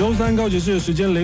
周三告解室的时间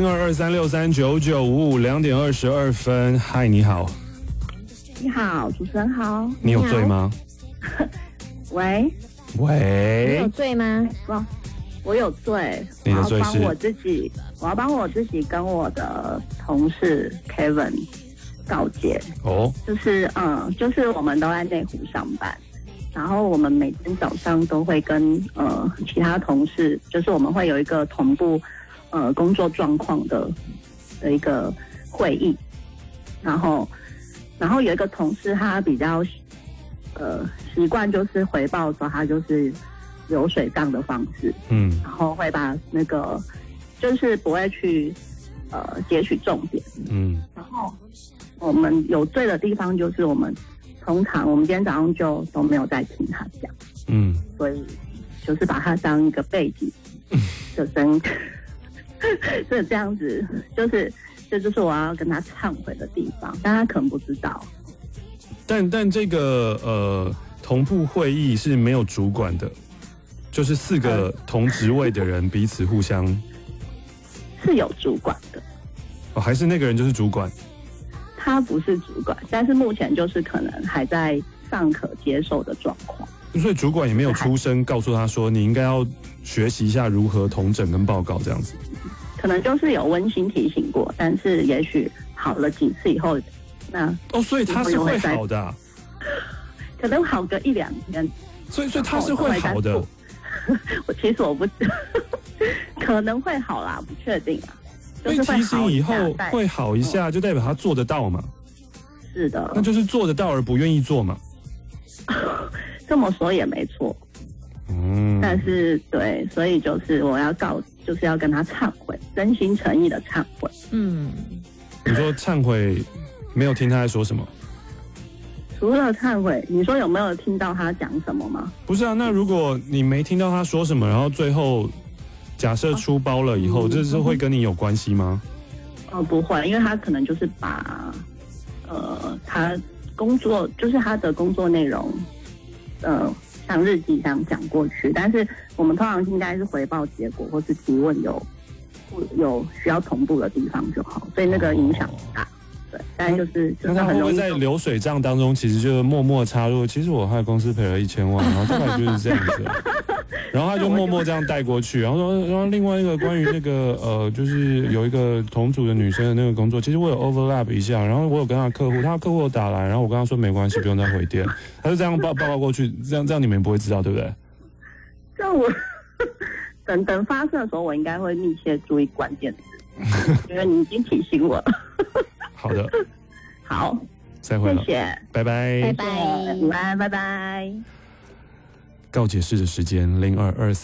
0223639955 2点22分。嗨，你好。 你好，主持人好。 你有醉吗？ 喂。 你有醉吗？ 我有醉。 你的醉是？ 我要帮我自己跟我的同事 Kevin 告解。 哦。 就是我们都在内湖上班。然后我们每天早上都会跟其他同事，就是我们会有一个同步工作状况的一个会议，然后有一个同事他比较习惯就是回报的时候他就是流水账的方式，然后会把那个就是不会去截取重点，然后我们有醉的地方就是通常我们今天早上就都没有再听他讲，所以就是把他当一个背景的声音，所以这样子这就是我要跟他忏悔的地方，但他可能不知道。 但这个同步会议是没有主管的，就是4个同职位的人彼此互相是有主管的。 哦，还是那个人就是主管？ 他不是主管，但是目前就是可能还在尚可接受的状况。 所以主管也没有出声告诉他说，你应该要学习一下如何统整跟报告这样子。 可能就是有温馨提醒过，但是也许好了几次以后， 所以他是会好的啊？ 可能好个1-2天。 所以他是会好的。 其实我不可能会好啦，不确定啊。 被提醒以后会好一下，就代表他做得到嘛？ 是的， 那就是做得到而不愿意做嘛。 这么说也没错。但是对，所以就是就是要跟他忏悔，真心诚意的忏悔。 你说忏悔，没有听他在说什么？ 除了忏悔，你说有没有听到他讲什么吗？ 不是啊，那如果你没听到他说什么，然后最后假设出包了以后，这是会跟你有关系吗？ 不会，因为他可能就是把他工作，就是他的工作内容，像日记这样讲过去。但是我们通常应该是回报结果或是提问有需要同步的地方就好，所以那个影响不大。对，但就是那他会不会在流水账当中，其实就默默插入？其实我害公司赔了1000万，然后大概就是这样子。然后他就默默这样带过去，然后另外一个关于那个就是有一个同组的女生的那个工作，其实我有 overlap 一下，然后我有跟他客户有打来，然后我跟他说没关系，不用再回电，他就这样报告过去，这样你们也不会知道，对不对？ 这样我等发生的时候，我应该会密切注意关键字，因为你已经提醒我了。 好的， 好， 再会了， 谢谢， 拜拜， 拜拜， 午安，拜拜。 告解室的时间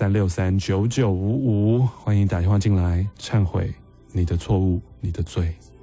0223639955，欢迎打电话进来忏悔你的错误，你的罪。